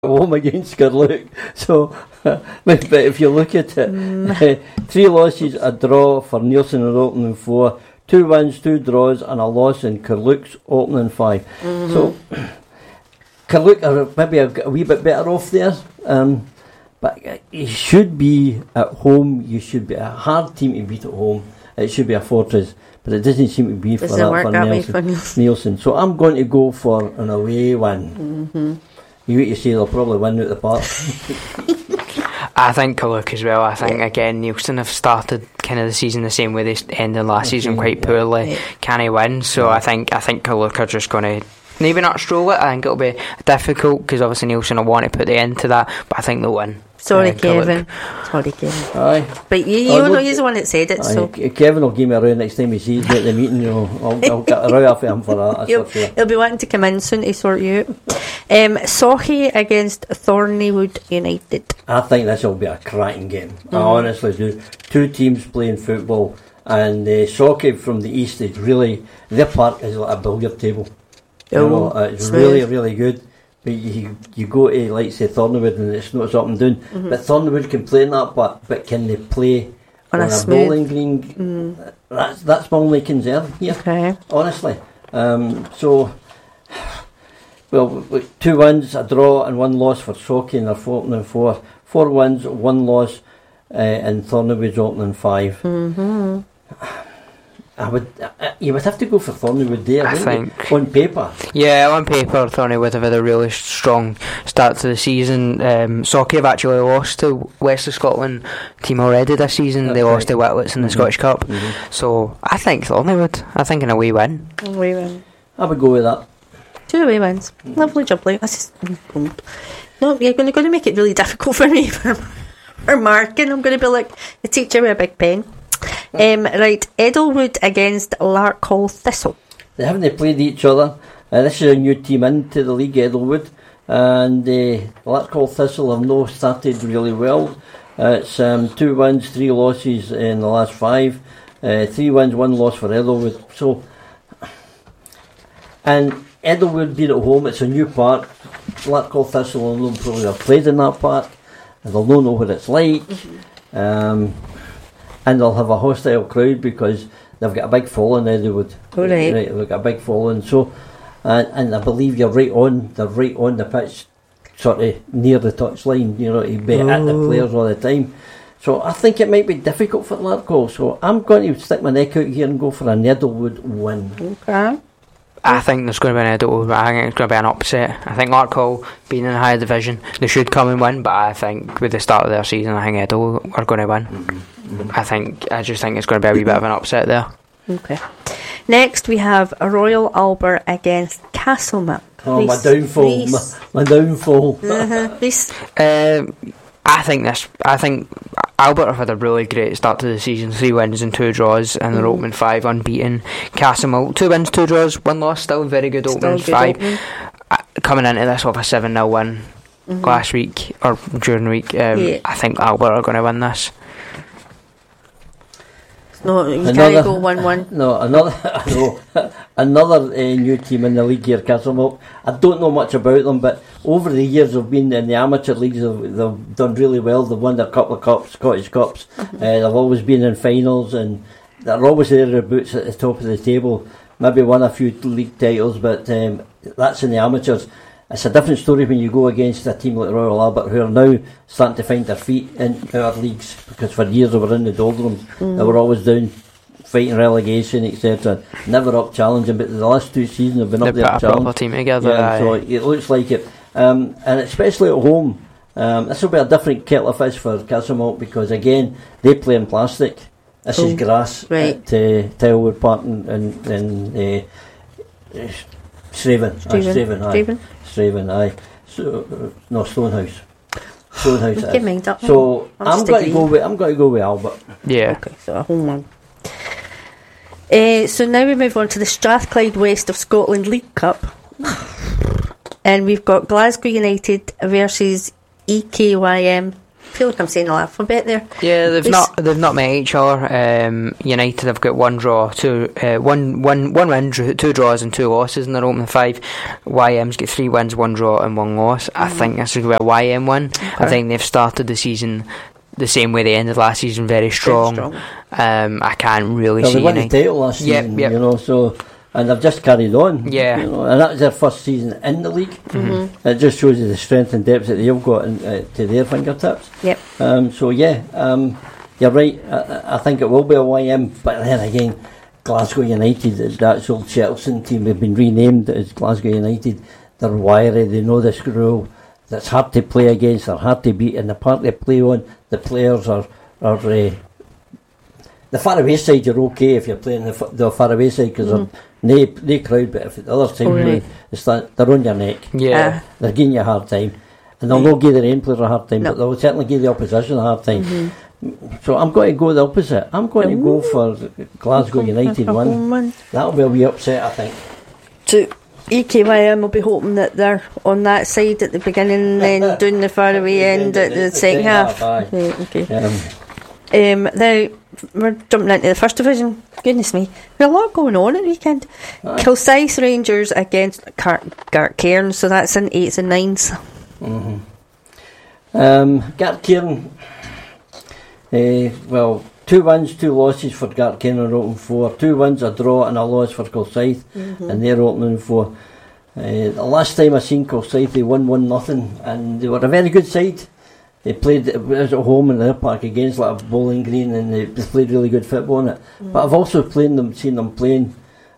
home against Carluke. So, but if you look at it, 3 losses, a draw for Neilson in opening 4, 2 wins, 2 draws, and a loss in Carluke's opening 5. So, Carluke are maybe a wee bit better off there. But you should be at home. You should be a hard team to beat at home. It should be a fortress, but it doesn't seem to be for Neilson. So I'm going to go for an away win. You say they'll probably win out the park. I think Carluke as well. I think again Neilson have started kind of the season the same way they ended last season, quite poorly. Can he win? So I think Carluke are just going to maybe not stroll it. I think it'll be difficult because obviously Neilson will want to put the end to that, but I think they'll win. Sorry, Kevin. Aye. But you know he's the one that said it. So Kevin will give me a round next time he sees me at the meeting. I'll get a row off him for that. He'll be wanting to come in soon to sort you out. Sauchie against Thorneywood United. I think this will be a cracking game. I honestly do. 2 teams playing football, and Sauchie from the east is really, their park is like a billiard table. It's really, really good. But you go to, like say, Thorneywood, and it's not up and down. But Thorneywood can play in that, but can they play on a bowling green? That's my only concern here. Okay. Honestly. So, well, 2 wins, a draw, and 1 loss for Sauchie in their opening 4. 4 wins, 1 loss in Thorneywood's opening 5. You would have to go for Thorneywood there, I think. On paper. Yeah, on paper, Thorneywood have had a really strong start to the season. Sauchie have actually lost to West of Scotland team already this season. That's they lost to Whitlets in the Scottish Cup. So I think Thorneywood. I think an away win. Away win. I would go with that. 2 away wins. Lovely jubbly. No, you're going to make it really difficult for me for marking. I'm going to be like the teacher with a big pen. Right, Eddlewood against Larkhall Thistle. They haven't played each other. This is a new team into the league, Eddlewood, and Larkhall Thistle have not started really well. It's 2 wins, 3 losses in the last 5. 3 wins, 1 loss for Eddlewood. So, and Eddlewood being at home, it's a new park. Larkhall Thistle will probably have played in that park, and they'll not know what it's like. And they'll have a hostile crowd because they've got a big following, Eddlewood. Right, they've got a big following. So, and I believe they're right on the pitch, sort of near the touchline. To be at the players all the time. So I think it might be difficult for Larkhall. So I'm going to stick my neck out here and go for an Eddlewood win. Okay. I think there's going to be an Eddlewood, but I think it's going to be an upset. I think Larkhall, being in the higher division, they should come and win, but I think with the start of their season, I think Eddlewood are going to win. I just think it's going to be a wee bit of an upset there. Okay. Next we have Royal Albert against Castlemilk. Oh, my downfall. My downfall. I think Albert have had a really great start to the season. 3 wins and 2 draws in their opening 5, unbeaten. Castlemilk, 2 wins, 2 draws, 1 loss, still a very good opening 5. Coming into this with a 7-0 win last week, or during the week, I think Albert are going to win this. No, you can't go 1-1. No, another new team in the league here, Castlemilk. I don't know much about them, but over the years they've been in the amateur leagues. They've done really well. They've won a couple of cups, Scottish Cups. They've always been in finals, and they're always their boots at the top of the table. Maybe won a few league titles, but that's in the amateurs. It's a different story when you go against a team like Royal Albert, who are now starting to find their feet in our leagues, because for years they were in the doldrums. They were always down fighting relegation, etc. Never up challenging, but the last 2 seasons have been up there challenging. Proper team together. Yeah, so it looks like it. And especially at home, this will be a different kettle of fish for Castlemilk, because again, they play in plastic. This is grass at Tilewood Park in Straven, aye. So, no, Stonehouse. So I'm going to go with Albert. Yeah. Okay, so a home one. So now we move on to the Strathclyde West of Scotland League Cup, and we've got Glasgow United versus EKYM feel like I'm saying the alphabet there. Yeah, they've not met each other. United have got one win, 2 draws and 2 losses in their opening 5. YM's got 3 wins, 1 draw and 1 loss. I think this is where YM win. Okay. I think they've started the season the same way they ended last season, very strong. I can't really see they won the title last season, you know, so, and they've just carried on. Yeah. You know, and that was their first season in the league. Mm-hmm. It just shows you the strength and depth that they've got to their fingertips. Yep. You're right. I think it will be a YM, but then again, Glasgow United, that old Cheltenham team, they've been renamed as Glasgow United. They're wiry, they know this rule. That's hard to play against, they're hard to beat, and the part they play on, the players are the faraway side, you're okay if you're playing the faraway side because they're no crowd, but if the other team they're on your neck. Yeah. They're giving you a hard time. And they'll not give their own players a hard time, but they'll certainly give the opposition a hard time. Mm-hmm. So I'm going to go the opposite. I'm going to go for Glasgow United win. That'll be a wee upset, I think. So EKYM will be hoping that they're on that side at the beginning and then doing the faraway end at the second half. Right, okay. Now we're jumping into the first division. Goodness me, there's a lot going on at the weekend. Kilsyth Rangers against Gartcairn, so that's in 8s and 9s. Gartcairn, 2 wins, 2 losses for Gartcairn in opening 4. 2 wins, a draw and a loss for Kilsyth in their opening 4. The last time I seen Kilsyth, they won 1-0, and they were a very good side. They played at home in their park against like a Bowling Green, and they played really good football in it. But I've also seen them playing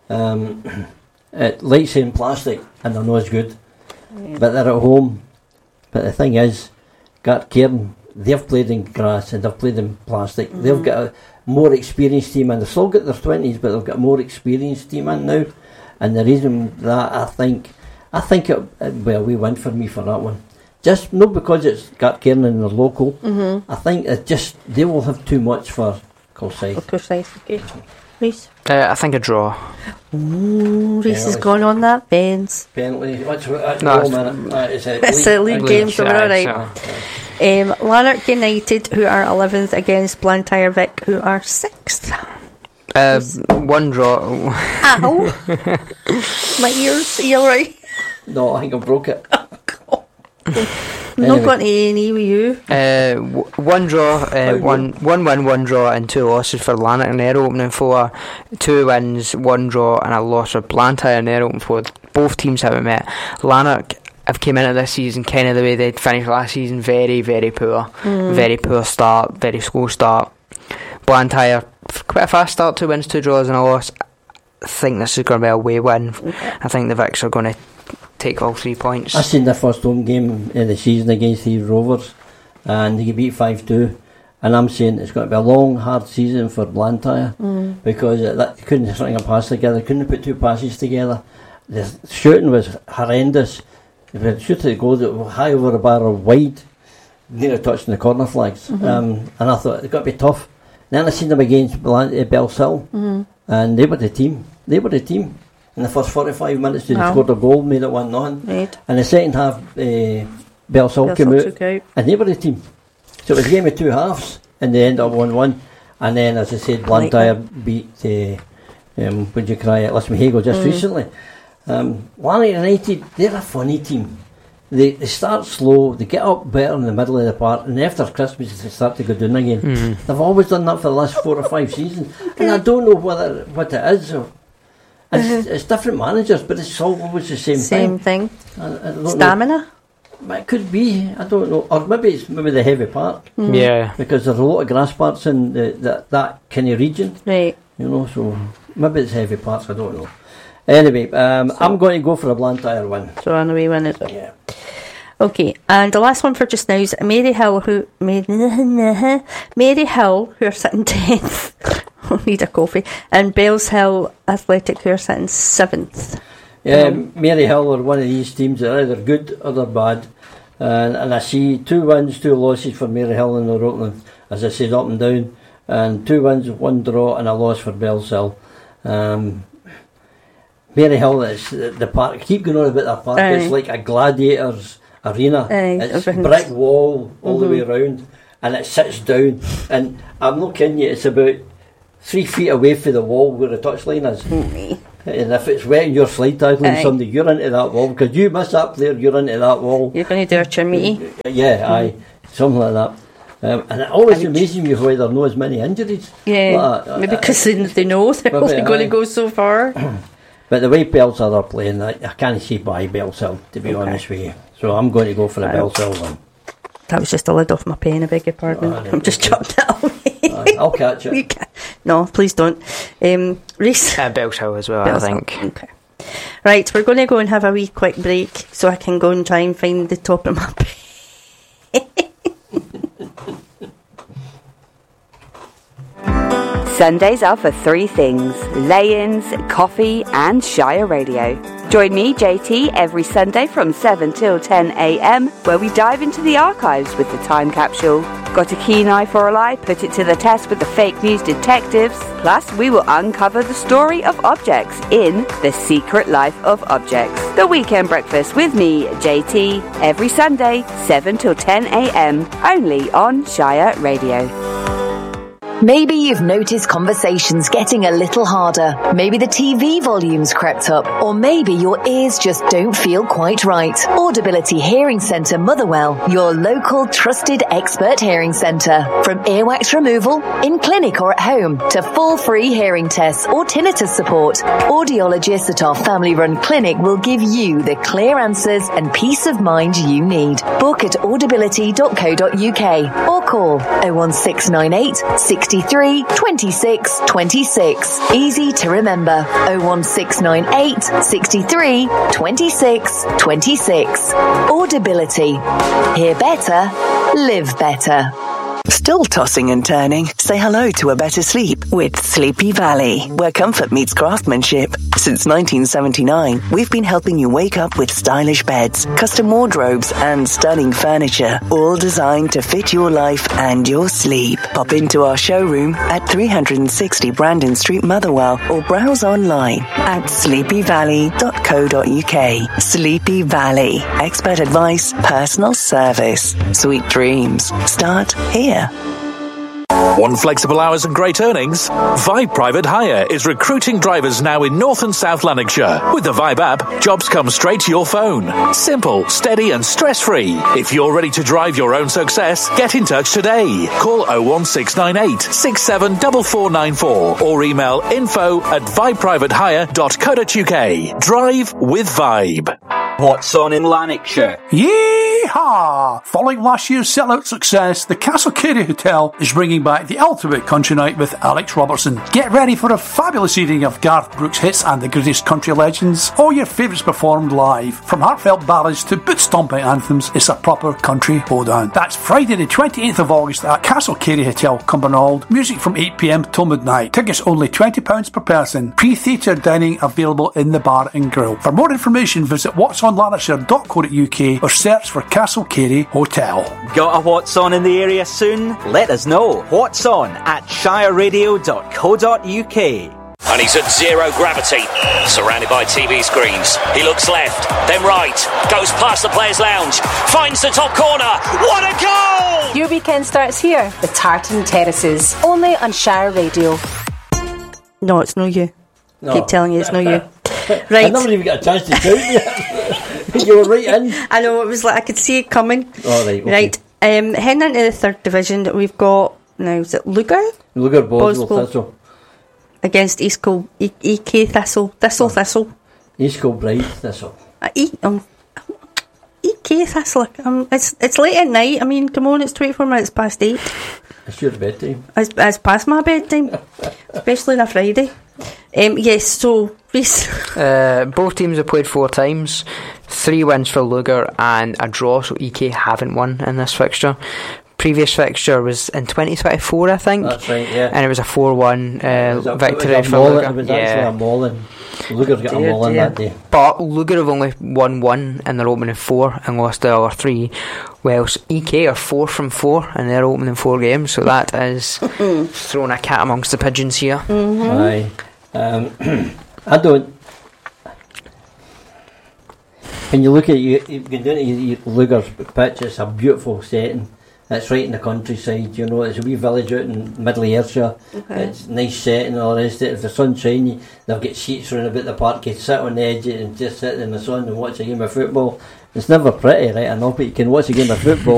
at Lightside Plastic, and they're not as good. But they're at home. But the thing is, Gartcairn, they've played in grass and they've played in plastic. They've got a more experienced team in. They've still got their 20s, but they've got a more experienced team in now. And the reason that I think we win for me for that one. Just not because it's Gartcairn and they're local. I think they will have too much for Kilsyth. Okay. Reece? I think a draw. Ooh, Reece has gone on that fence. Penalty. It's a league game, so we're alright. Lanark United, who are 11th, against Blantyre Vic, who are 6th. 1 draw. Ow! My ears, are you alright? No, I think I broke it. I'm not going to A&E with you. 1 draw, 1 win, 1 draw and 2 losses for Lanark in their opening 4. 2 wins, 1 draw and a loss for Blantyre in their opening 4. Both teams haven't met. Lanark have came into this season kind of the way they'd finished last season, very, very poor. Very poor start, very slow start. Blantyre, quite a fast start, 2 wins, 2 draws and a loss. I think this is going to be a away win. I think the Vics are going to take all 3 points. I seen their first home game in the season against the Rovers, and they beat 5-2. And I'm saying it's going to be a long, hard season for Blantyre because they couldn't string a pass together, couldn't put 2 passes together. The shooting was horrendous. If they shoot the goal that were high over the bar or wide, near touching the corner flags. And I thought it's got to be tough. Then I seen them against Bellshill, and they were the team. In the first 45 minutes, they scored a goal, made it 1-0. Right. And the second half, Bellshill came out, and they were the team. So it was a game of 2 halves, and they ended up 1-1. And then, as I said, Blantyre beat Lismahago just recently. Lanark United, they're a funny team. They start slow, they get up better in the middle of the park, and after Christmas they start to go down again. They've always done that for the last 4 or 5 seasons, and I don't know what it is. It's different managers, but it's always the same thing. Stamina? It could be, I don't know. Or maybe it's the heavy park. Yeah. Because there's a lot of grass parks in that kind of region. Right. You know, so maybe it's heavy parks, I don't know. Anyway, I'm going to go for a Blantyre win. So an away win, is it? Yeah. Okay, and the last one for just now is Maryhill, who are sitting 10th. Need a coffee. And Bellshill Athletic, who are sitting 7th. Yeah, Maryhill are one of these teams that are either good or they're bad. And I see 2 wins, 2 losses for Maryhill in their opening, as I said, up and down. And 2 wins, 1 draw and a loss for Bellshill. Maryhill is the park. Keep going on about that park. It's like a gladiator's arena. It's brick wall all the way around. and it sits down, and I'm not kidding you, it's about 3 feet away from the wall where the touchline is. And if it's wet and you're slide tackling somebody, you're into that wall, because you miss up there, you're into that wall. You're going to do a chimney. Yeah, aye, something like that. And it always amazes me why there are not as many injuries. Yeah, maybe because they know they're only going to go so far. But the way Belsill are playing, I can't see by Belsill, to be honest with you. So I'm going to go for the Belsill one. That was just a lid off my pen, I beg your pardon. I'm just chucked it away. I'll catch it. No, please don't. Reese? Belsill as well, I think. Okay. Right, we're going to go and have a wee quick break so I can go and try and find the top of my pen. Sundays are for three things: lay-ins, coffee and Shire Radio. Join me, JT, every Sunday from 7 till 10 a.m, where we dive into the archives with the time capsule. Got a keen eye for a lie? Put it to the test with the fake news detectives. Plus, we will uncover the story of objects in The Secret Life of Objects. The Weekend Breakfast with me, JT, every Sunday, 7 till 10 a.m, only on Shire Radio. Maybe you've noticed conversations getting a little harder. Maybe the TV volume's crept up. Or maybe your ears just don't feel quite right. Audibility Hearing Centre Motherwell, your local trusted expert hearing centre. From earwax removal, in clinic or at home, to full free hearing tests or tinnitus support, audiologists at our family-run clinic will give you the clear answers and peace of mind you need. Book at audibility.co.uk or call 01698 63 26 26. Easy to remember. 01698 63 26 26. Audibility. Hear better, live better. Still tossing and turning? Say hello to a better sleep with Sleepy Valley, where comfort meets craftsmanship. Since 1979, we've been helping you wake up with stylish beds, custom wardrobes, and stunning furniture, all designed to fit your life and your sleep. Pop into our showroom at 360 Brandon Street, Motherwell, or browse online at sleepyvalley.co.uk. Sleepy Valley. Expert advice, personal service. Sweet dreams start here. Want flexible hours and great earnings? Vibe Private Hire is recruiting drivers now in North and South Lanarkshire. With the Vibe app, jobs come straight to your phone. Simple, steady and stress-free. If you're ready to drive your own success, get in touch today. Call 01698 674494 or email info@vibeprivatehire.co.uk. Drive with Vibe. What's on in Lanarkshire? Yee-haw! Following last year's sellout success, the Castle Cary Hotel is bringing back the ultimate country night with Alex Robertson. Get ready for a fabulous evening of Garth Brooks hits and the greatest country legends. All your favourites performed live. From heartfelt ballads to boot-stomping anthems, it's a proper country hoedown. That's Friday the 28th of August at Castle Cary Hotel, Cumbernauld. Music from 8 p.m. till midnight. Tickets only £20 per person. Pre-theatre dining available in the bar and grill. For more information, visit whatsonlanarkshire.co.uk or search for Castle Cary Hotel. Got a What's On in the area soon? Let us know. What's On at shireradio.co.uk. And he's at zero gravity, surrounded by TV screens. He looks left, then right, goes past the players' lounge, finds the top corner. What a goal! Your weekend starts here with Tartan Terraces, only on Shire Radio. No, it's no you. No. Keep telling you it's no you. Right. I never even got a chance to shout yet. You were right in. I know, it was like I could see it coming. Oh, right, okay. Right. Heading into the third division, we've got now, is it Lugar? Lugar Boswell Thistle. Against East EK Thistle. Thistle. East Kilbride Thistle. EK Thistle. It's late at night. I mean, come on, it's 24 minutes past 8. It's your bedtime. It's past my bedtime. Especially on a Friday. Yes, so Reece. Both teams have played 4 times. 3 wins for Lugar and a draw, so EK haven't won in this fixture. Previous fixture was in 2024, I think. That's right, yeah. And it was a 4-1 victory for Lugar. It was actually a mauling. Lugar got a mauling that day. But Lugar have only won 1 in their opening 4 and lost the other 3. Whilst EK are 4 from 4 in their opening 4 games, so that is throwing a cat amongst the pigeons here. Aye. I don't. When you look at you've been doing your Lugar's pitch, it's a beautiful setting. It's right in the countryside, you know. It's a wee village out in middle of Ayrshire. Okay. It's nice setting and all the rest of it. If the sun's shiny, they'll get seats round about the park. You sit on the edge and just sit in the sun and watch a game of football. It's never pretty, right enough, but you can watch a game of football.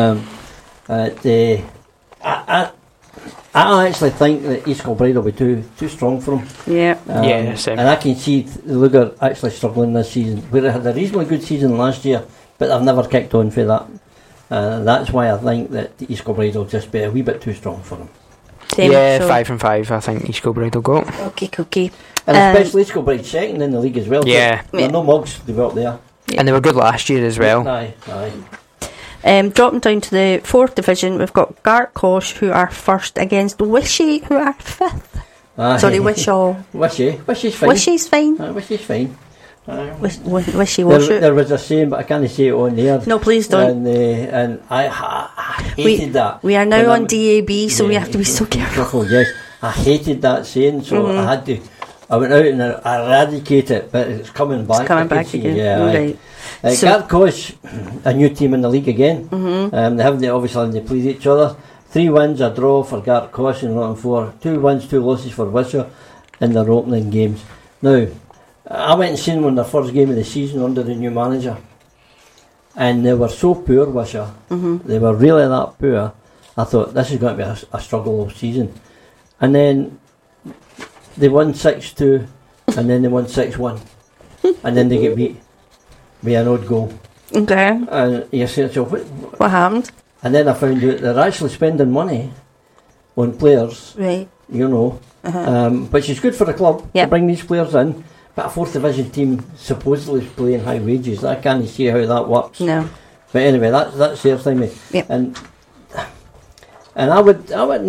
I actually think that East Kilbride will be too strong for them. Yeah. Same. And I can see Lugar actually struggling this season. Where they had a reasonably good season last year, but they've never kicked on for that. That's why I think that East Kilbride will just be a wee bit too strong for them. Same, yeah, so 5 from 5. I think East Kilbride will go. Okay. And especially East Kilbride second in the league as well. Yeah. There are no mugs to go up there. And they were good last year as well. Aye. Dropping down to the 4th division, we've got Gartcosh, who are first, against Wishy, who are 5th. Sorry, Wishaw. Wishy's fine. Wishy's fine. Wishy's fine. Wishy wash it. There was a saying, but I can't say it on there. No, please don't. And I hated that. We are now on DAB, so we have to be so careful. Yes, I hated that saying, so I went out and I eradicated it, but it's coming back. It's coming back again. Yeah, right. Gartcosh, a new team in the league again. They haven't obviously played each other. 3 wins, a draw for Gartcosh in round 4. 2 wins, 2 losses for Wishaw in their opening games. Now, I went and seen one their first game of the season under the new manager, and they were so poor, Wishaw. They were really that poor. I thought this is going to be a struggle all season. And then they won 6-2, and then they won 6-1, and then they get beat by an odd goal. Okay. And you're saying, so what happened? And then I found out they're actually spending money on players, right? You know, which is good for the club to bring these players in. But a 4th division team supposedly is playing high wages. I can't see how that works. No. But anyway, that's their thing, mate. Yep. And I would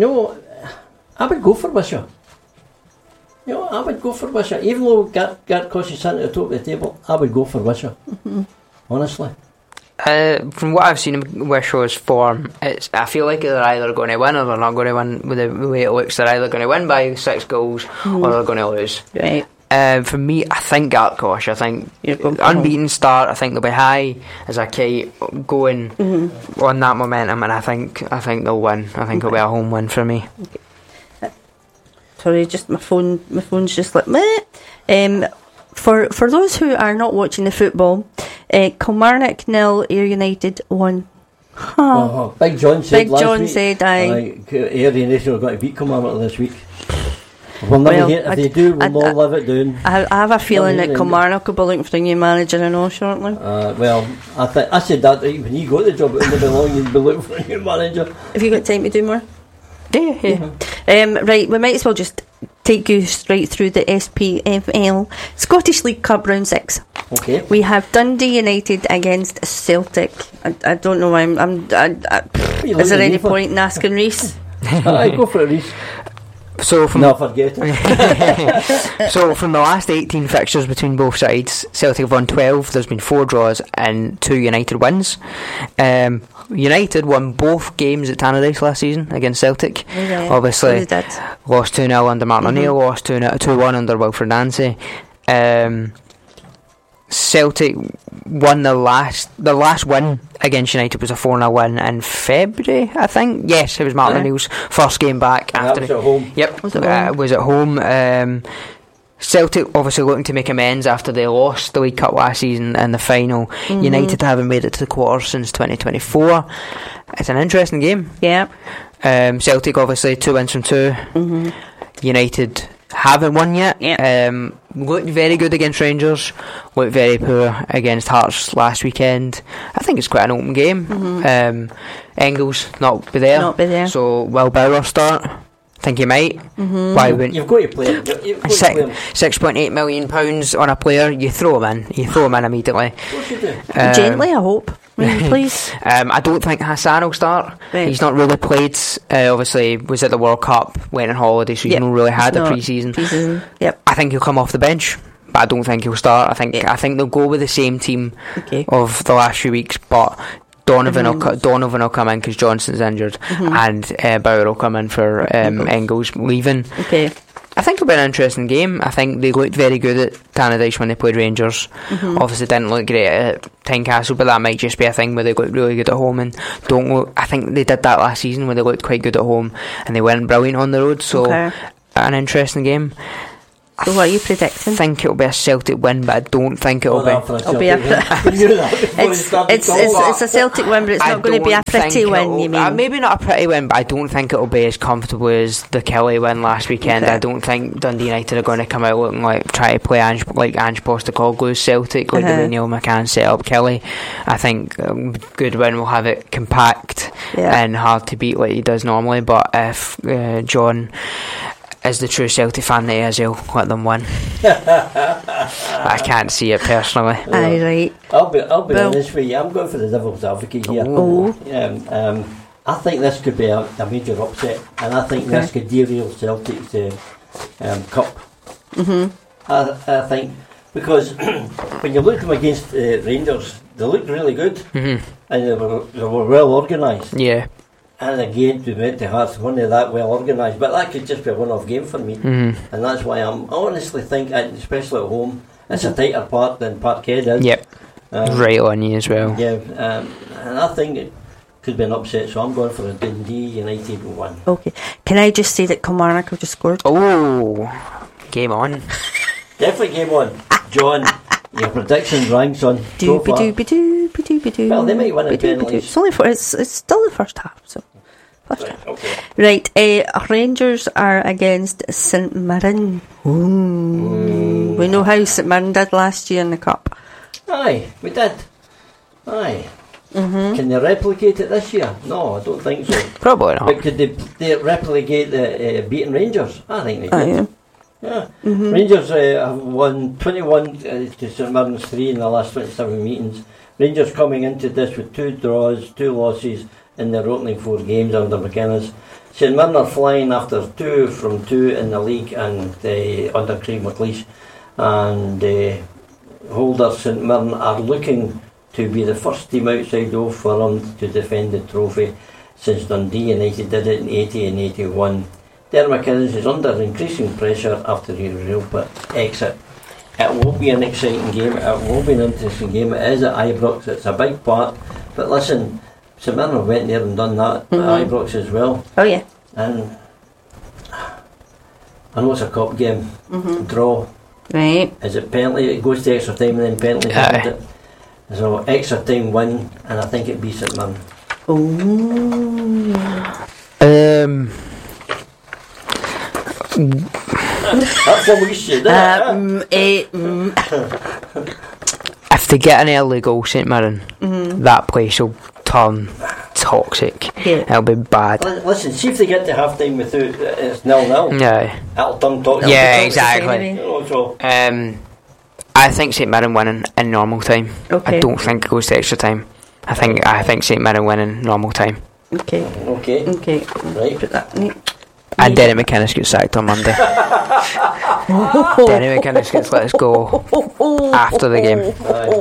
go for Wishaw. You know, I would go for Wishaw. Even though Gartcosh is sitting at the top of the table, I would go for Wishaw. Honestly. From what I've seen in Wishaw's form, I feel like they're either going to win or they're not going to win. With the way it looks, they're either going to win by 6 goals or they're going to lose. Right. For me, I think Gartcosh. I think unbeaten start. I think they'll be high as a kite, going on that momentum, and I think they'll win. I think it'll be a home win for me. Sorry, just my phone's just like meh. For those who are not watching the football, Kilmarnock 0, Ayr United 1. Big John said last week. Aye. Ayr United are going to beat Kilmarnock this week. We'll never if they do, we'll not live it down. I have a feeling that Kilmarnock will be looking for a new manager and all shortly. Well, I said that when you got the job, it wouldn't be long you'd be looking for a new manager. Have you got time to do more? Yeah. Right, we might as well just take you straight through the SPFL Scottish League Cup round 6. Okay. We have Dundee United against Celtic. I don't know why is there any point in asking Reese? Go for it, Reese. So from forget it. So from the last 18 fixtures between both sides, Celtic have won 12. There's been 4 draws and 2 United wins. United won both games at Tannadice last season against Celtic. Okay. Obviously, lost 2-0 under Martin O'Neill, lost 2-1 under Wilfred Nancy. Celtic won the last win against United was a 4-0 win in February, I think. Yes, it was Martin O'Neill's first game back after. That was at home. Yep, was at home. Celtic obviously looking to make amends after they lost the League Cup last season in the final. United haven't made it to the quarter since 2024. It's an interesting game. Yeah. Celtic obviously 2 wins from 2. United haven't won yet. Looked very good against Rangers, looked very poor against Hearts last weekend. I think it's quite an open game. Engels not be there. So will Bauer start? I think he might. Why wouldn't you've got to play him. £6.8 million on a player, you throw him in. You throw him in immediately. Of course you do. Gently, I hope. Please. I don't think Hassan will start. Right. He's not really played. Obviously was at the World Cup, went on holiday, so he's not really had a pre-season. Yep. I think he'll come off the bench, but I don't think he'll start. I think they'll go with the same team of the last few weeks, but Donovan will come in because Johnson's injured, and Bauer will come in for Engels leaving. Okay. I think it'll be an interesting game. I think they looked very good at Tannadice when they played Rangers. Obviously didn't look great at Tynecastle, but that might just be a thing where they look really good at home and don't look. I think they did that last season where they looked quite good at home and they weren't brilliant on the road. So an interesting game. So what are you predicting? I think it'll be a Celtic win, but I don't think it'll be. It's a Celtic win, but it's not going to be a pretty win, you mean? Maybe not a pretty win, but I don't think it'll be as comfortable as the Kelly win last weekend. I don't think Dundee United are going to come out looking like try to play Ange Postecoglou's Celtic, like the way Neil McCann set up Kelly. I think Goodwin will have it compact and hard to beat like he does normally, but if John is the true Celtic fan that he is, he'll let them win. I can't see it personally. Aye, right. I'll be honest with you, I'm going for the devil's advocate here. I think this could be a major upset, and I think this could derail Celtic's cup. I think, because when you look at them against Rangers, they looked really good, and they were well organised. Yeah. And again, we went to Hearts, weren't that well organised, but that could just be a one-off game for me, and that's why I honestly think, especially at home, it's a tighter park than Parkhead is. Yep, right on you as well. Yeah, and I think it could be an upset, so I'm going for a Dundee United 1. Okay, can I just say that Kilmarnock have just scored? Oh, game on. Definitely game on. John, your predictions rang, son. Well, they might win in penalties. It's still the first half, so. Right, Rangers are against St Mirren. We know how St Mirren did last year in the Cup. Aye, we did. Aye. Can they replicate it this year? No, I don't think so. Probably not. But could they replicate the beating Rangers? I think they could. Rangers have won 21 to St Mirren's 3 in the last 27 meetings. Rangers coming into this with 2 draws, 2 losses in their opening 4 games under McInnes. St Mirren are flying after 2 from 2 in the league and under Craig McLeish, and holders St Mirren are looking to be the first team outside Old Firm to defend the trophy since Dundee United did it in 80 and 81. Derek McInnes is under increasing pressure after his Europa exit. It will be an exciting game, it will be an interesting game. It is at Ibrox, it's a big part, but listen, St Mirren went there and done that at Ibrox as well. Oh yeah. And I know it's a cup game. Draw. Right. Is it penalty? It goes to extra time and then penalty, isn't it? So extra time win, and I think it beats St Mirren. That's what we should do. If they get an early goal, St Mirren, that place will turn toxic. It'll be bad. Listen, see if they get to half time without it's 0-0. Yeah. That'll turn toxic. Yeah, exactly. I think St Mirren winning in normal time. Okay. I don't think it goes to extra time. I think St Mirren winning normal time. Okay. Right. Put that in. And Derek McInnes gets sacked on Monday. Derek McInnes gets let us go after the game.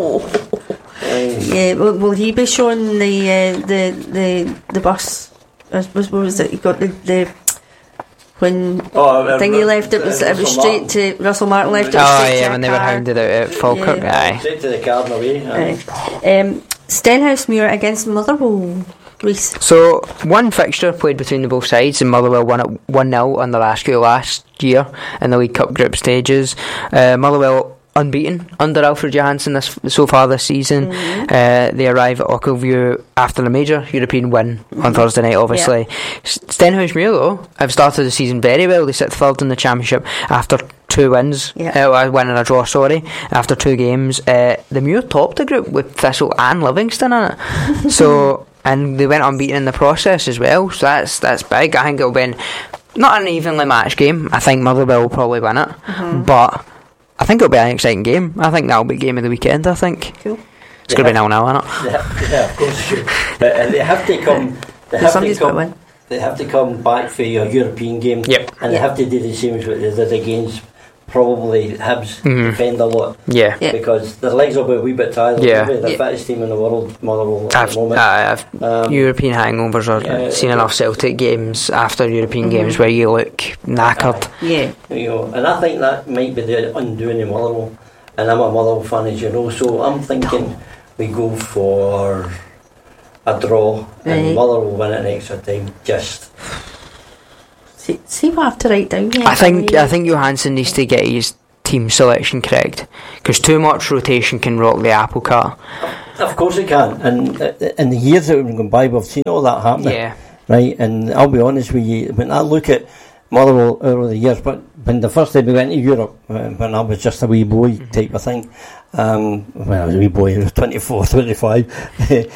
Yeah, will he be showing the bus? What was it? He got the when he left it was straight to Russell Martin left it. When they were hounded out at Falkirk. Straight to the car and away. Stenhousemuir against Motherwell. Reece. So one fixture played between the both sides, and Motherwell won at 1-0 on the last year in the League Cup group stages. Motherwell unbeaten under Alfred Johansson so far this season. They arrive at Ockleview after a major European win on Thursday night, obviously. Stenhousemuir, though, have started the season very well. They sit third in the Championship after 2 wins. A win and a draw, after 2 games. The Muir topped the group with Thistle and Livingston in it. So... And they went unbeaten in the process as well, so that's big. I think it'll be not an evenly matched game. I think Motherwell will probably win it, but I think it'll be an exciting game. I think that'll be game of the weekend. I think. Cool. It's going to be 0-0, isn't it? Yeah, of course. They have to come. They have to come back for your European game, and they have to do the same as what they did against probably Hibs defend a lot. Yeah. Because their legs will be a wee bit tired. Yeah. The fittest team in the world, Motherwell, at the moment. European hangovers, or seen enough Celtic games after European games where you look knackered. And I think that might be the undoing of Motherwell. And I'm a Motherwell fan, as you know, so I'm thinking we go for a draw and Motherwell win it in extra time. Just see what I have to write down here. I think Johansson needs to get his team selection correct, because too much rotation can rock the apple cart. Of course it can, and in the years that we've been going by, we've seen all that happening. Right, and I'll be honest with you, when I look at Motherwell over the years, but when the first time we went to Europe, when I was just a wee boy type of thing, when I was a wee boy, I was 24, 25,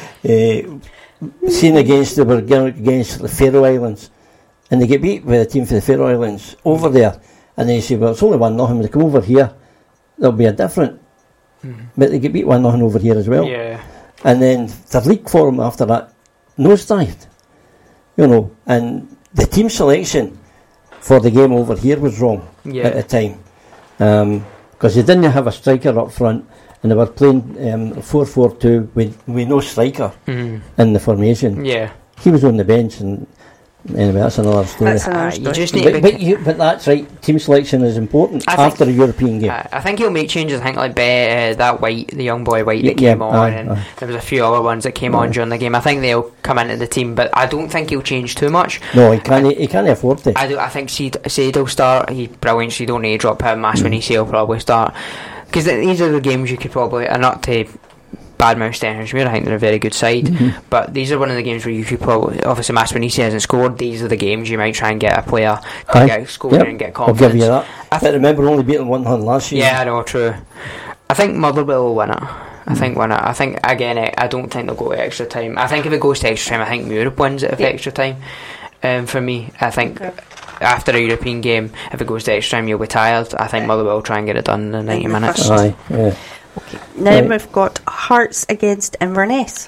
seen against the Faroe Islands, and they get beat by the team for the Faroe Islands over there, and they say, well, it's only 1-0, when they come over here, there'll be a different, but they get beat 1-0 over here as well. And then the league form after that nosedived, and the team selection for the game over here was wrong at the time, because they didn't have a striker up front, and they were playing 4-4-2 with no striker in the formation. He was on the bench, and anyway, that's another story. You just need but that's right, team selection is important after a European game. I think he'll make changes. I think like that White, the young boy White that came on, and there was a few other ones that came on during the game. I think they'll come into the team, but I don't think he'll change too much. No, he can't afford to. I think Said will start. He's brilliant, so you don't need to drop him. Masmanisi will probably start, because these are the games you could probably, not to badmouth Stenhousemuir, I think they're a very good side, but these are one of the games where you could probably, obviously Masmanisi hasn't scored, these are the games you might try and get a player to get scored and get confidence. I'll give you that. I remember only beating 1-0 last year. Yeah, I know, true. I think Motherwell will win it. I think again, I don't think they'll go to extra time. I think if it goes to extra time, I think Europe wins it at extra time. For me, I think after a European game, if it goes to extra time, you'll be tired. I think Motherwell will try and get it done in 90 minutes. Okay, now we've got Hearts against Inverness.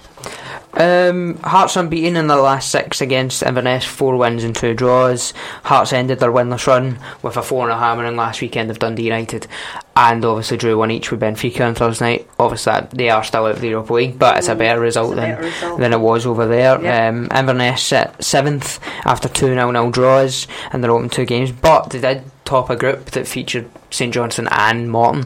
Hearts unbeaten in the last 6 against Inverness, 4 wins and 2 draws. Hearts ended their winless run with a 4-0 hammering last weekend of Dundee United, and obviously drew 1 each with Benfica on Thursday night. Obviously they are still out of the Europa League, but it's a better result than it was over there. Inverness at 7th after 2 0-0 draws in their open 2 games, but they did top a group that featured St Johnstone and Morton,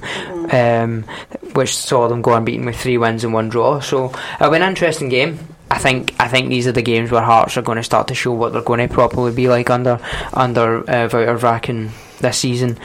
which saw them go unbeaten with 3 wins and 1 draw. So it'll be an interesting game. I think these are the games where Hearts are going to start to show what they're going to probably be like under Wouter Vraken this season.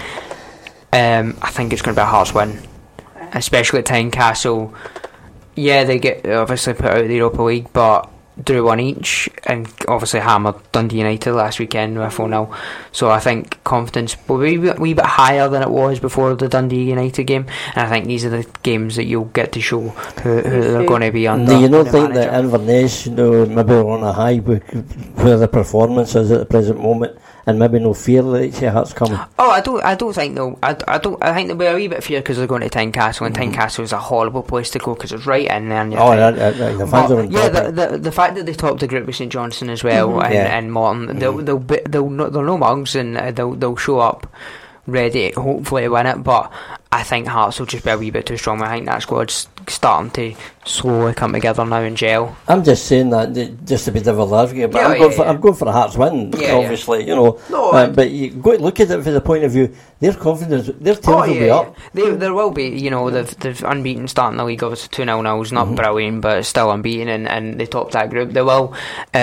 I think it's going to be a Hearts win, especially at Tynecastle. Yeah, they get obviously put out of the Europa League, but drew 1 each, and obviously hammered Dundee United last weekend with 4-0. So I think confidence will be a wee bit higher than it was before the Dundee United game, and I think these are the games that you'll get to show who they're going to be under. Do you not think that Inverness, maybe on a high where the performance is at the present moment, and maybe no fear that Hearts coming? Oh, I don't think they'll. I think there'll be a wee bit of fear because they're going to Tynecastle, and Tynecastle is a horrible place to go because it's right in there. The fans are on top. The fact that they topped the group with St Johnstone as well, and Morton, they're no mugs, and they'll show up ready, hopefully to win it. But I think Hearts will just be a wee bit too strong. I think that squad's starting to slowly come together now and gel. I'm just saying that just to be devil advocate, but I'm going for a Hearts win, obviously, but you go to look at it from the point of view, their confidence, their teams will be up. There will be, they've unbeaten starting the league, obviously 2-0 is not brilliant, but it's still unbeaten, and they topped that group. They will.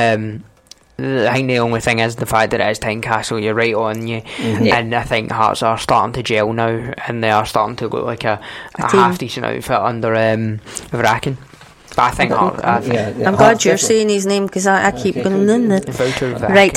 I think the only thing is the fact that it is Tynecastle. You're right on you, and I think Hearts are starting to gel now, and they are starting to look like a half decent outfit under Vraken. But I think I'm glad you're saying his name, because I keep going right.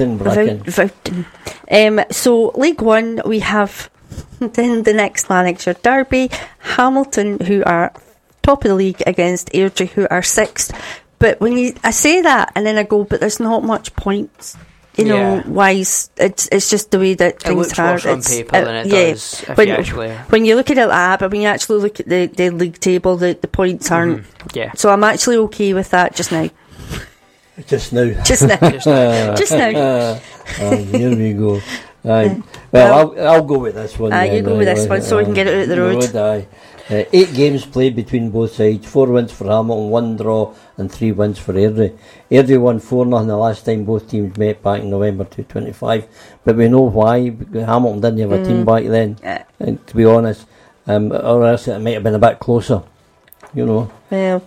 Wouten. So League One, we have then the next Lanarkshire derby, Hamilton, who are top of the league, against Airdrie, who are 6th. But when I say that, and then I go, but there's not much points, wise. It's just the way that things are. It looks worse on paper than it does if you actually. When you look at it like that, but when you actually look at the league table, the points aren't. So I'm actually okay with that just now. Just now. Here we go. Aye. Well, I'll go with this one. You go with this one so we can get it out the road. Aye. 8 games played between both sides, 4 wins for Hamilton, 1 draw and 3 wins for Airdrie. Airdrie won 4-0 the last time both teams met back in November 2025, but we know why. Hamilton didn't have a team back then, to be honest, or else it might have been a bit closer, you know. Well,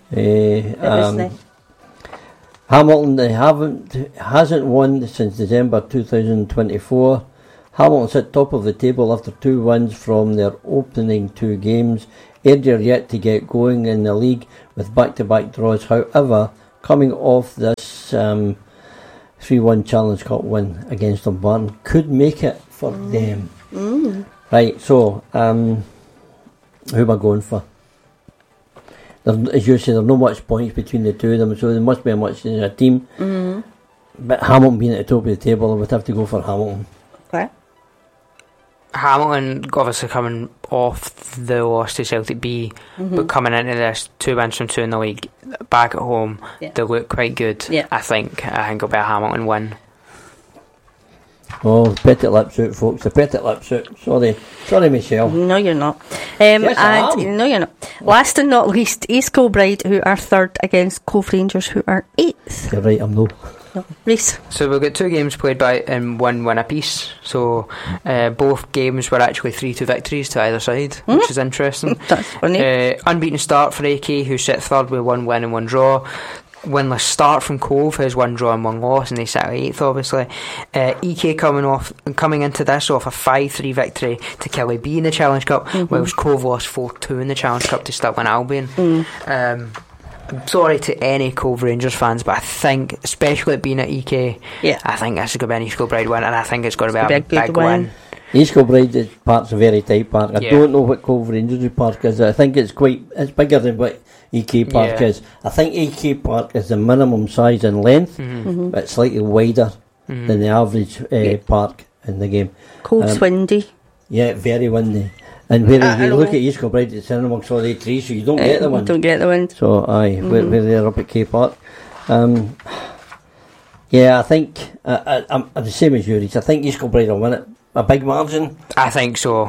Hamilton hasn't won since December 2024. Hamilton sit top of the table after 2 wins from their opening 2 games. Airdrie are yet to get going in the league with back-to-back draws. However, coming off this 3-1 Challenge Cup win against Dumbarton could make it for them. Right, so who am I going for? As you say, there's no much points between the two of them, so there must be a much in a team. But Hamilton being at the top of the table, I would have to go for Hamilton. Okay. Hamilton obviously coming off the loss to Celtic B, but coming into this 2 wins from 2 in the league, back at home, they look quite good. I think it'll be a Hamilton win. Oh, petit lip suit, folks. A petit lip suit. Sorry, Michelle. No, you're not. Yes, I am. No, you're not. Last and not least, East Kilbride, who are 3rd, against Cove Rangers, who are 8th. You're right, I'm no. Reece. So we've got 2 games played and 1 win apiece. So both games were actually 3-2 victories to either side, which is interesting. That's funny. Unbeaten start for AK, who sit 3rd with 1 win and 1 draw. Winless start from Cove, has 1 draw and 1 loss, and they sit at 8th, obviously. EK coming into this off a 5-3 victory to Kelly B in the Challenge Cup, whilst Cove lost 4-2 in the Challenge Cup to Stirling Albion. I'm sorry to any Cove Rangers fans, but I think, especially it being at EK, I think this is going to be an East Kilbride win, and I think it's going to be a big win. East Kilbride Park's a very tight park. I don't know what Cove Rangers Park is. I think it's bigger than what EK Park is. I think EK Park is the minimum size and length, but slightly wider than the average park in the game. Cove's windy. Yeah, very windy. And where you look at East Kilbride, it's in amongst all the trees, so you don't get the wind. You don't get the wind. So, where they're up at K Park. I think I'm the same as you, Reece. I think East Kilbride will win it. A big margin? I think so.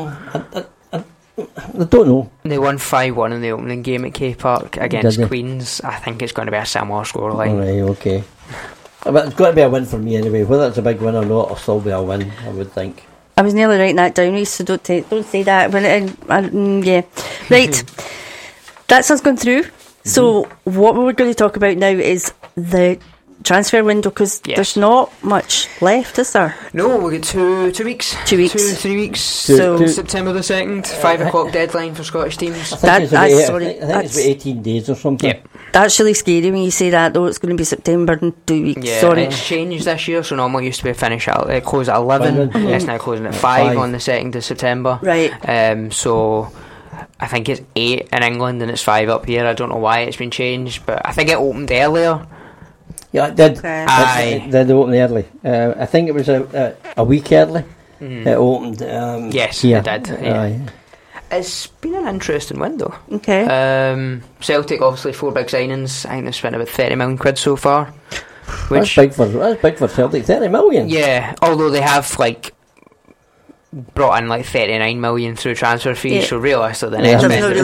I don't know. They won 5-1 in the opening game at K Park against Queens. I think it's going to be a similar scoreline. Alright, okay. But it's got to be a win for me anyway. Whether it's a big win or not, it'll still be a win, I would think. I was nearly writing that down, so don't say that. Right. That's us going through. So what we're going to talk about now is the transfer window, because there's not much left, is there? No, we've got 2 weeks. 2 weeks. 3 weeks. So September the 2nd, 5 o'clock deadline for Scottish teams. I think it's about 18 days or something. Yep. That's really scary when you say that, though. It's going to be September in 2 weeks. Yeah, Sorry. It's changed this year, so normally it used to be close at 11. It's now closing at 5 on the 2nd of September. Right. So I think it's 8 in England and it's 5 up here. I don't know why it's been changed, but I think it opened earlier. Yeah, it did. Aye. It did open early. I think it was a week early. It opened. Yes, here. it did. Yeah. Aye. It's been an interesting window. Okay. Celtic, obviously, 4 big signings. I think they've spent about 30 million quid so far. That's big for Celtic. 30 million. Yeah, although they have brought in 39 million through transfer fees, so realistically the next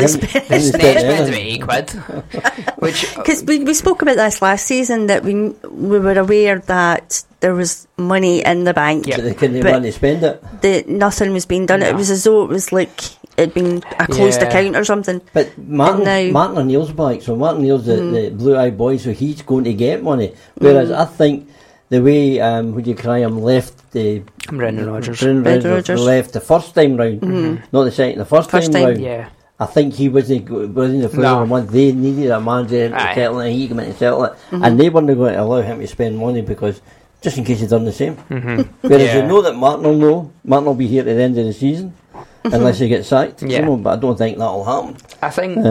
spend about 8 quid. Which, because we spoke about this last season, that we were aware that there was money in the bank, but they couldn't want to spend it. That nothing was being done. No. It was as though it was like it'd been a closed account or something. But Martin O'Neill's back, so Martin O'Neill's the Blue Eye boy, so he's going to get money. Whereas I think the way left Brendan Rodgers left the first time round, not the second, the first time round. Yeah. I think he wasn't the first one. They needed a manager to settle it, and he came in to settle it, and they weren't going to allow him to spend money because just in case he'd done the same. Whereas you know that Martin will be here at the end of the season unless he gets sacked. Yeah. But I don't think that'll happen. I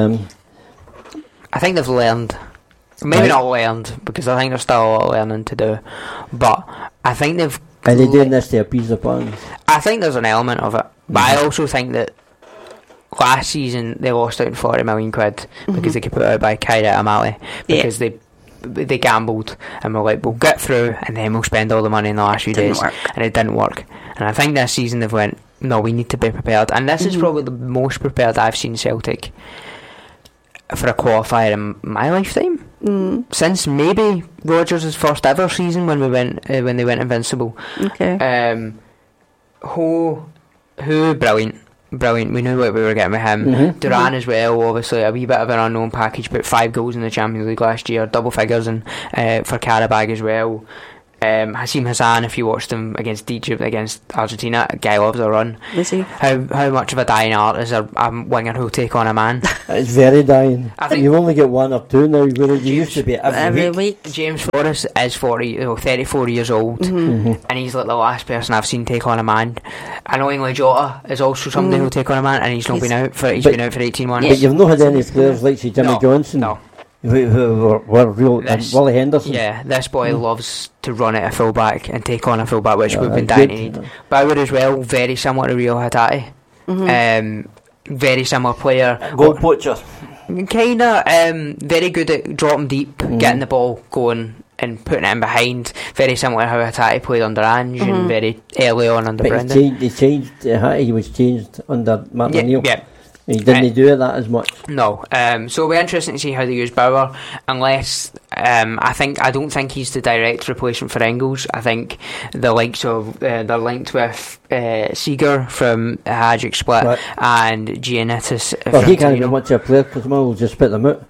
think they've learned. Maybe not learned, because I think there's still a lot of learning to do, but I think they've... Are they doing this to appease the fans? I think there's an element of it, but I also think that last season they lost out on 40 million quid because they got put out by Kyra Amali, because they they gambled and were like, we'll get through and then we'll spend all the money in the last few days, and it didn't work. And I think this season they've went, no, we need to be prepared, and this is probably the most prepared I've seen Celtic for a qualifier in my lifetime, since maybe Rodgers' first ever season when they went invincible. Who brilliant. We knew what we were getting with him. Duran as well, obviously a wee bit of an unknown package, but 5 goals in the Champions League last year, double figures for Karabag as well. Hasim Hassan, if you watched him against Egypt, against Argentina, a guy loves a run. Is he? How much of a dying art is a winger who'll take on a man? It's very dying. I think you only get 1 or 2 now, whereas you used to be every week. James Forrest is 34 years old, and he's like the last person I've seen take on a man. Annoyingly, Jota is also somebody who'll take on a man, and he's been out for 18 months. But you've not had any players like Jimmy Johnson. No. Who were real, Willie Henderson. Yeah, this boy loves to run at a fullback and take on a fullback, which we've been dying to need. Bauer as well, very similar to Rio Hatate. Very similar player. Goal poacher. Kinda, very good at dropping deep, getting the ball going and putting it in behind. Very similar to how Hatate played under Ange and very early on under Brendan. He was changed under Martin O'Neill. Yeah. He didn't do that as much. No. So it'll be interesting to see how they use Bauer, unless I don't think he's the direct replacement for Engels. I think the likes of they're linked with Seeger from Hajduk Split and Giannittis. Well, he can't even watch a player because Mill will just spit them out.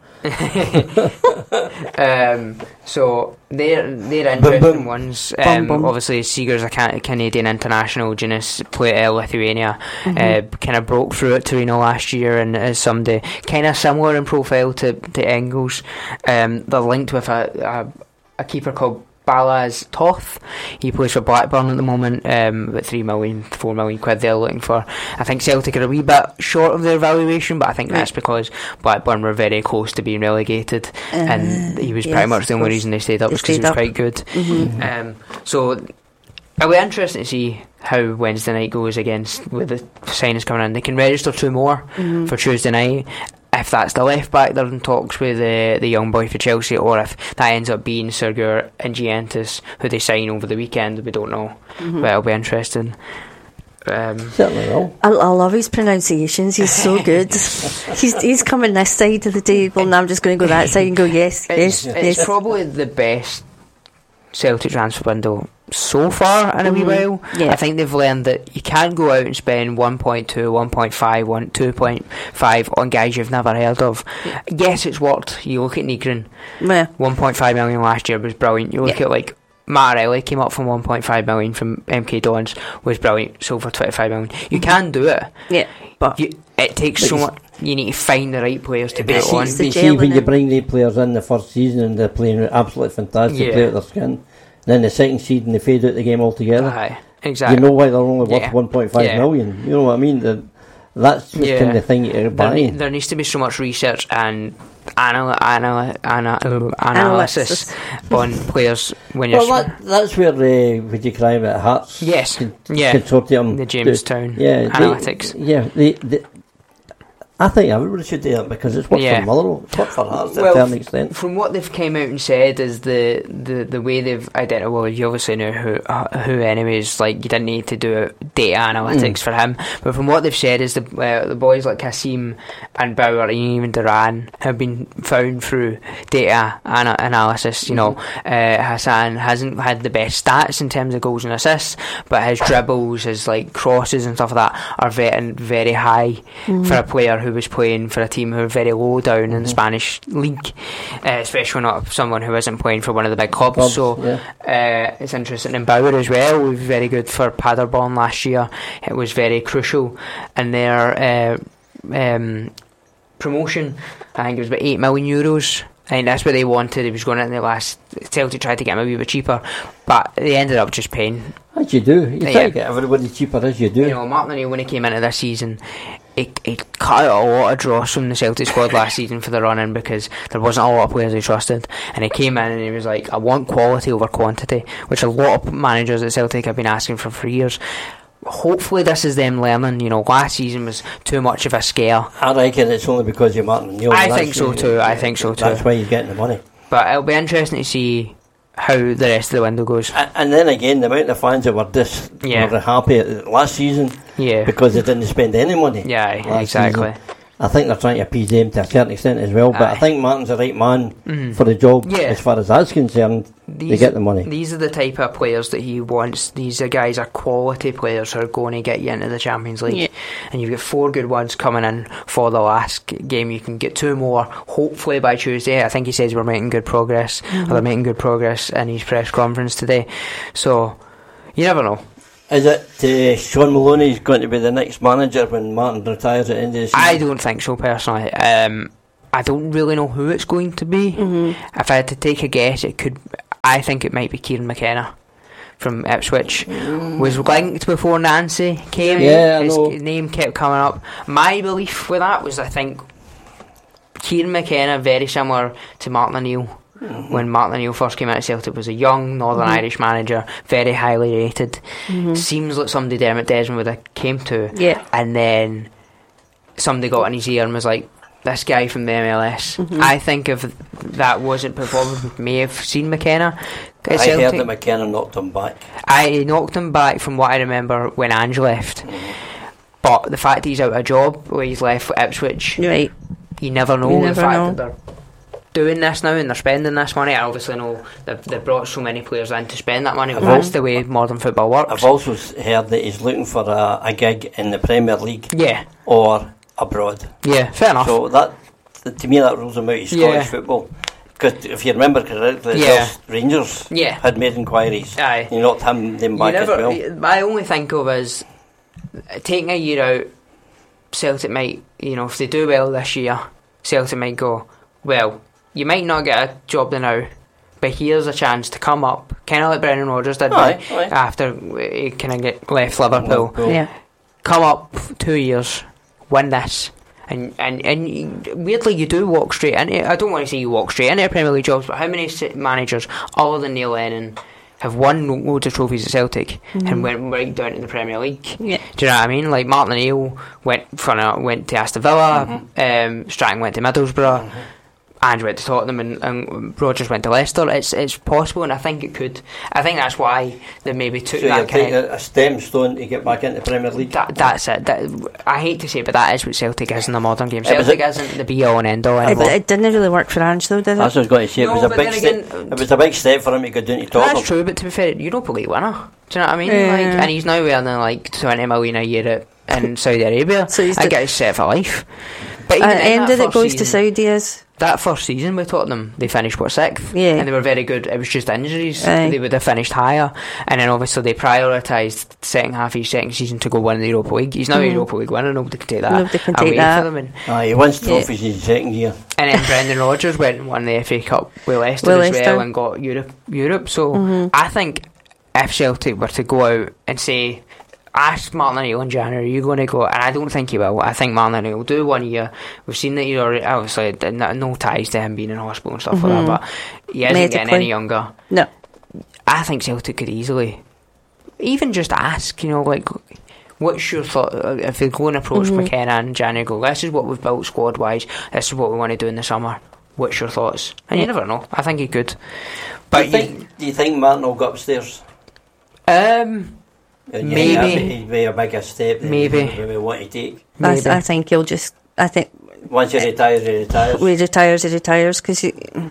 So they're interesting ones. Obviously Seeger's a Canadian international, Giannis played at Lithuania, kind of broke through at Torino last year, and is somebody kind of similar in profile to Engels. They're linked with a keeper called Balaz Toth. He plays for Blackburn at the moment, about 3 million, 4 million quid they're looking for. I think Celtic are a wee bit short of their valuation, but I think that's because Blackburn were very close to being relegated, and he was pretty much the only reason they stayed up was because he was quite good. So it'll be interesting to see how Wednesday night goes with the signings coming in. They can register 2 more for Tuesday night. If that's the left back, they're in talks with the young boy for Chelsea, or if that ends up being Sergur and Giannis, who they sign over the weekend, we don't know. But it'll be interesting. Certainly will. I love his pronunciations. He's so good. he's coming this side of the table, and I'm just going to go that side and go yes. It's probably the best Celtic transfer window so far in a wee while. I think they've learned that you can't go out and spend 1.2, 1.5, 2.5 on guys you've never heard of. Yes, it's worked. You look at Nygren, 1.5 million last year was brilliant. You look at like Marelli, came up from 1.5 million from MK Dons, was brilliant, sold for 25 million. You can do it, but it takes so much. You need to find the right players to put it on. You see, when you bring the players in the first season and they're playing absolutely fantastic, play out their skin, then the second season they fade out the game altogether. Exactly. You know why they're only worth 1.5 million. You know what I mean? That's the kind of thing you're buying. There needs to be so much research and analysis on players when you're. That's where would you cry about Hearts? Yes, consortium, the Jamestown analytics. I think everybody should do that because it's worked for Motherwell, it's worked for Hearts to a certain extent. From what they've came out and said is the way they've identified. Well, you obviously know who anyways. Like you didn't need to do data analytics for him, but from what they've said is the boys like Hasim and Bauer and even Duran have been found through data analysis. You know, Hassan hasn't had the best stats in terms of goals and assists, but his dribbles, his like crosses and stuff like that are very high for a player who was playing for a team who are very low down in the Spanish league, especially not someone who isn't playing for one of the big clubs. It's interesting. And Bauer as well was very good for Paderborn last year. It was very crucial in their promotion. I think it was about €8 million. I think that's what they wanted. He was going in the last. Celtic tried to get him a wee bit cheaper, but they ended up just paying. As you do. You try to get everybody cheaper as you do. You know, Martin O'Neill, when he came into this season, he cut out a lot of dross from the Celtic squad last season for the run-in because there wasn't a lot of players he trusted, and he came in and he was like, I want quality over quantity, which a lot of managers at Celtic have been asking for years. Hopefully this is them learning. You know, last season was too much of a scare. I reckon it's only because you're Martin O'Neill. I think so too. That's why he's getting the money. But it'll be interesting to see how the rest of the window goes. And then again, the amount of fans that were happy last season because they didn't spend any money. Yeah, exactly. Season. I think they're trying to appease them to a certain extent as well, but I think Martin's the right man for the job as far as that's concerned. They get the money. These are the type of players that he wants. These guys are quality players who are going to get you into the Champions League. And you've got 4 good ones coming in for the last game. You can get 2 more, hopefully by Tuesday. I think he says we're making good progress, or they're making good progress in his press conference today. So, you never know. Is it Sean Maloney's going to be the next manager when Martin retires at the end of the season? I don't think so, personally. I don't really know who it's going to be. If I had to take a guess, I think it might be Kieran McKenna from Ipswich. Was linked before Nancy came. Yeah, his name kept coming up. My belief with that was, I think Kieran McKenna, very similar to Martin O'Neill. When Martin O'Neill first came out of Celtic, was a young Northern Irish manager, very highly rated. Seems like somebody Dermot Desmond would have came to. And then somebody got in his ear and was like, this guy from the MLS. I think if that wasn't performing, we may have seen McKenna. I heard that McKenna knocked him back. I knocked him back from what I remember when Ange left. But the fact that he's out of a job, where he's left for Ipswich, you never know. The fact that they're doing this now and they're spending this money, I obviously know they've brought so many players in to spend that money, but that's the way modern football works. I've also heard that he's looking for a gig in the Premier League or abroad. Fair enough. So that, to me, that rules him out of Scottish football. Because if you remember correctly, Rangers had made inquiries. You knocked them back as well. My only think of is taking a year out, Celtic might, if they do well this year, Celtic might go, well, you might not get a job now, but here's a chance to come up, kind of like Brendan Rodgers did after he kind of left Liverpool. Come up 2 years, win this, and weirdly you do walk straight into. I don't want to say you walk straight into Premier League jobs, but how many managers other than Neil Lennon have won loads of trophies at Celtic and went right down to the Premier League? Do you know what I mean? Like Martin O'Neill went to Aston Villa, Stratton went to Middlesbrough, Ange went to Tottenham, and Rodgers went to Leicester. It's possible, and I think it could. I think that's why they maybe took that kind of a stepping stone to get back into the Premier League. That's it. I hate to say it, but that is what Celtic is in the modern game. Celtic isn't the be all and end all anymore. It didn't really work for Ange, though, did it? That's what I was going to say. It was a big step. It was a big step for him to go down to Tottenham. That's true, but to be fair, Europa League winner. Do you know what I mean? And he's now earning like 20 million a year in Saudi Arabia. So I get he's set for life. But ended it goes to Saudi is. That first season with Tottenham, they finished 6th, and they were very good. It was just injuries; they would have finished higher. And then obviously they prioritised the second half of his second season to go win the Europa League. He's now a Europa League winner; nobody can take that away from him. And he wins trophies in his second year. And then Brendan Rodgers went and won the FA Cup with Leicester as well and got Europe. So I think if Celtic were to go out and say, ask Martin O'Neill in January, are you going to go? And I don't think he will. I think Martin O'Neill will do 1 year. We've seen that he's already, obviously, no ties to him being in hospital and stuff like that, but he isn't getting any younger. No. I think Celtic could easily, even just ask, like, what's your thought? If they go and approach McKenna in January, go, this is what we've built squad wise, this is what we want to do in the summer. What's your thoughts? And you never know. I think he could. But do you think Martin will go upstairs? Maybe it'd be a bigger step than we want to take. I think he'll just. I think once he retires, he retires. He retires because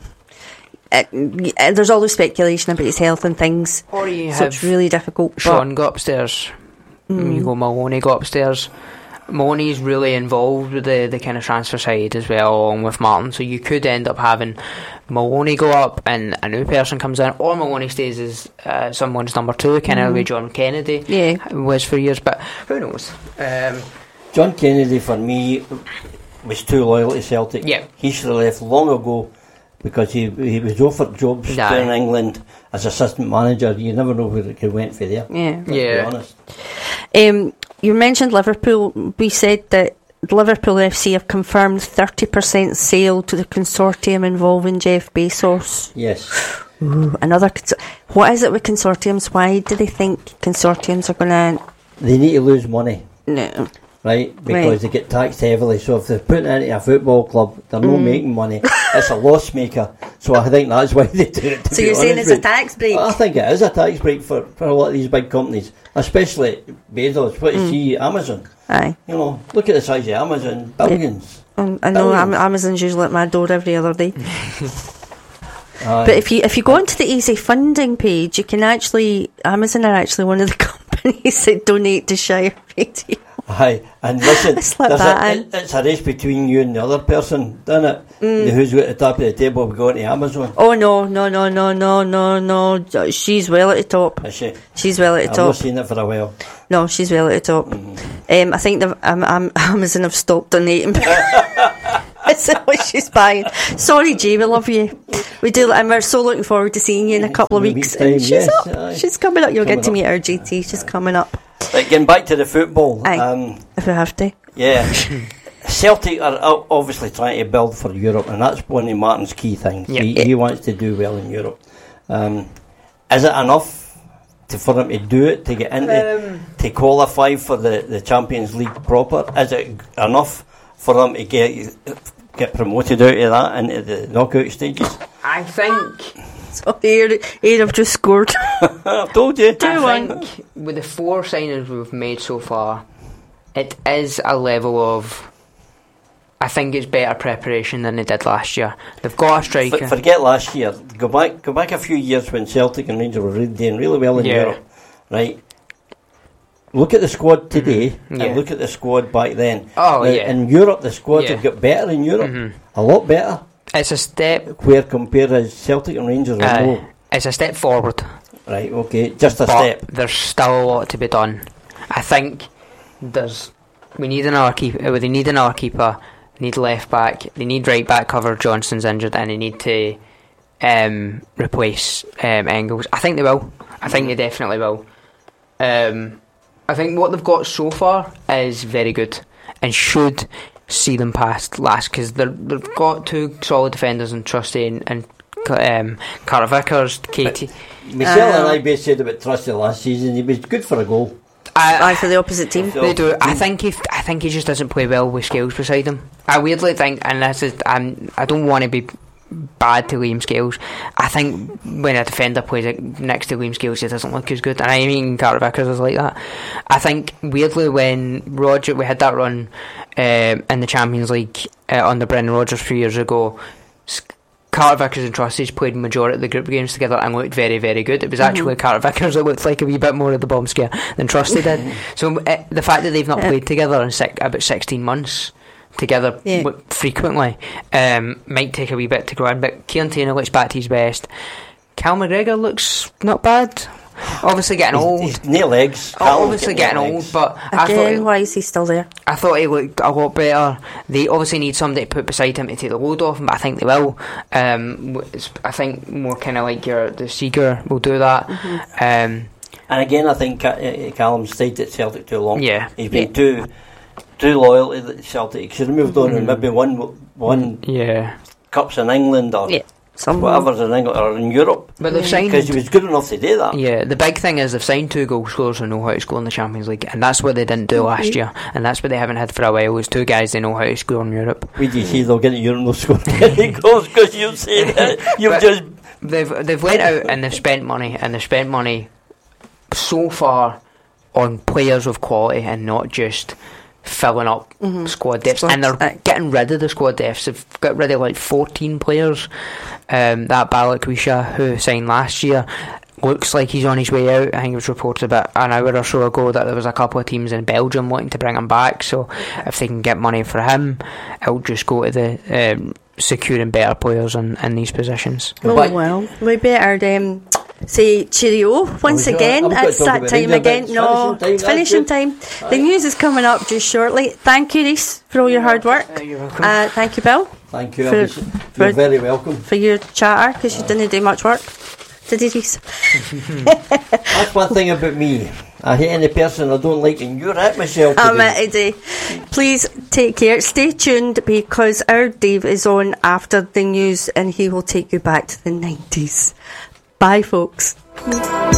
there's always speculation about his health and things. Or you so it's really difficult. Sean go upstairs. You go Maloney go upstairs. Maloney's really involved with the kind of transfer side as well, along with Martin. So you could end up having Maloney go up and a new person comes in, or Maloney stays as someone's number 2, kind of the way John Kennedy was for years. But who knows? John Kennedy, for me, was too loyal to Celtic. He should have left long ago because he was offered jobs down in England as assistant manager. You never know where he went for there. To be honest. You mentioned Liverpool. We said that Liverpool FC have confirmed 30% sale to the consortium involving Jeff Bezos. Yes. Ooh, what is it with consortiums? Why do they think consortiums are going to... They need to lose money. No. Right? Because they get taxed heavily. So if they're putting it into a football club, they're not making money. it's a loss maker. So I think that's why they do it. So you're saying it's a tax break? I think it is a tax break for a lot of these big companies, especially Bezos. What you see, Amazon. Aye. You know, look at the size of Amazon. Billions. I know Amazon's usually at my door every other day. But if you go onto the Easy Funding page, you can actually, Amazon are actually one of the companies that donate to Shire Radio. Aye, and listen, it's a race between you and the other person, isn't it? Who's at the top of the table going to Amazon? Oh no, she's well at the top. Is she? She's well at the top. I've not seen it for a while. No, she's well at the top. I think Amazon have stopped donating. That's what she's buying. Sorry, Jay, we love you. We do, and we're so looking forward to seeing you in a couple of weeks. She's up. She's coming up. You'll get to meet her, GT. She's coming up. Right, getting back to the football. If we have to. Yeah. Celtic are obviously trying to build for Europe, and that's one of Martin's key things. He wants to do well in Europe. Is it enough for them to do it, to get into, to qualify for the Champions League proper? Is it enough for them to get promoted out of that into the knockout stages? I think. So here have just scored. I've told you. I think with the 4 signings we've made so far, it is a level of, I think it's better preparation than they did last year. They've got a striker. Forget last year. Go back a few years when Celtic and Rangers were doing really well in Europe. Right. Look at the squad today and look at the squad back then. In Europe, the squads have got better in Europe. A lot better. It's a step. Where compared to Celtic and Rangers are low. It's a step forward. Right, okay. Just a step. There's still a lot to be done. I think we need another keeper. They need another keeper. They need left back. They need right back cover. Johnson's injured, and they need to replace Engels. I think they will. I think they definitely will. I think what they've got so far is very good and should see them past last, because they've got 2 solid defenders in Trusty and Carter Vickers, Katie. Michelle and I both said about Trusty last season. He was good for a goal. For the opposite team. They do. I think he just doesn't play well with Scales beside him. I weirdly think, and this is, I don't want to be bad to Liam Scales. I think when a defender plays next to Liam Scales, it doesn't look as good. And I mean, Carter Vickers is like that. I think weirdly when we had that run in the Champions League under Brendan Rodgers a few years ago, Carter Vickers and Trustees played majority of the group games together and looked very, very good. It was actually Carter Vickers that looked like a wee bit more of the bomb scare than Trusty did. So the fact that they've not played together in about 16 months together frequently might take a wee bit to grow in, but Kieran Taylor looks back to his best. Cal McGregor looks not bad. Obviously getting old. He's near legs. Obviously getting old, but why is he still there? I thought he looked a lot better. They obviously need somebody to put beside him to take the load off him, but I think they will. I think more kind of like the Seeger will do that. And again, I think Callum stayed at Celtic too long. Yeah, he's been too loyal to Celtic. He should have moved on and maybe won cups in England or whatever's in England or in Europe. But they've signed, because he was good enough to do that. Yeah, the big thing is they've signed 2 goal scorers who know how to score in the Champions League, and that's what they didn't do last year, and that's what they haven't had for a while. Is 2 guys they know how to score in Europe. We do see they'll get in Europe and they'll score any goals because you say that they've went out and they've spent money so far on players of quality and not just filling up squad depths, and they're getting rid of the squad depths. They've got rid of like 14 players. That Balikwisha who signed last year looks like he's on his way out. I think it was reported about an hour or so ago that there was a couple of teams in Belgium wanting to bring him back, so if they can get money for him, it'll just go to the securing better players in these positions. Well, we better say cheerio once again. It's that time again. No, it's finishing time. The news is coming up just shortly. Thank you, Rhys, for all your hard work. You're welcome. Thank you, Bill. Thank you. You're very welcome for your chatter, because you didn't do much work. Did you, Rhys? That's one thing about me. I hate any person I don't like, and you're at myself today. I'm at today. Please take care. Stay tuned, because our Dave is on after the news and he will take you back to the 90s. Bye, folks.